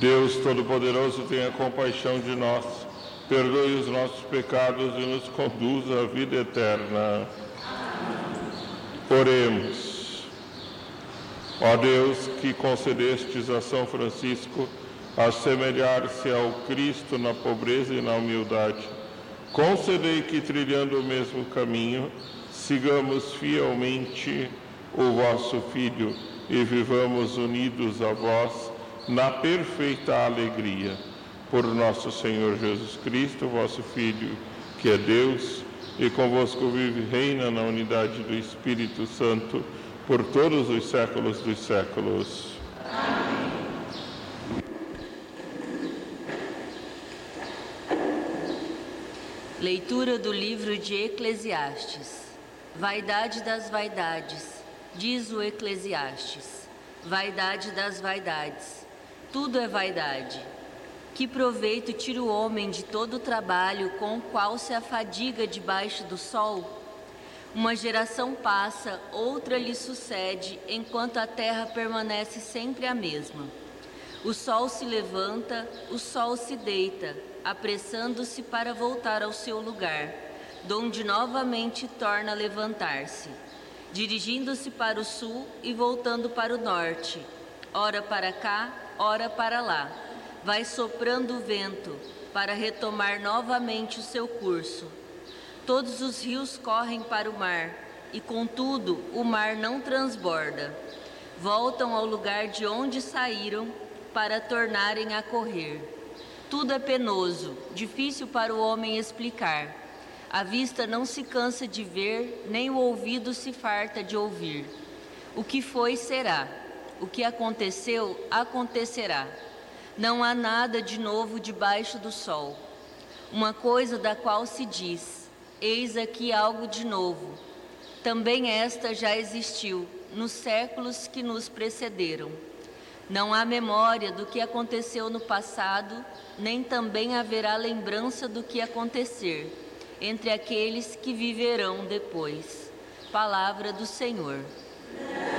Deus Todo-Poderoso, tenha compaixão de nós, perdoe os nossos pecados e nos conduza à vida eterna. Oremos. Ó Deus, que concedestes a São Francisco assemelhar-se ao Cristo na pobreza e na humildade, concedei que, trilhando o mesmo caminho, sigamos fielmente o vosso Filho e vivamos unidos a vós na perfeita alegria. Por nosso Senhor Jesus Cristo, vosso Filho, que é Deus, e convosco vive e reina na unidade do Espírito Santo, por todos os séculos dos séculos. Amém. Leitura do livro de Eclesiastes. Vaidade das vaidades, diz o Eclesiastes. Vaidade das vaidades, tudo é vaidade. Que proveito tira o homem de todo o trabalho com o qual se afadiga debaixo do sol? Uma geração passa, outra lhe sucede, enquanto a terra permanece sempre a mesma. O sol se levanta, o sol se deita, apressando-se para voltar ao seu lugar, donde novamente torna a levantar-se, dirigindo-se para o sul e voltando para o norte, ora para cá, ora para lá. Vai soprando o vento para retomar novamente o seu curso. Todos os rios correm para o mar, e contudo o mar não transborda. Voltam ao lugar de onde saíram para tornarem a correr. Tudo é penoso, difícil para o homem explicar. A vista não se cansa de ver, nem o ouvido se farta de ouvir. O que foi, será. O que aconteceu, acontecerá. Não há nada de novo debaixo do sol. Uma coisa da qual se diz: eis aqui algo de novo. Também esta já existiu nos séculos que nos precederam. Não há memória do que aconteceu no passado, nem também haverá lembrança do que acontecer entre aqueles que viverão depois. Palavra do Senhor.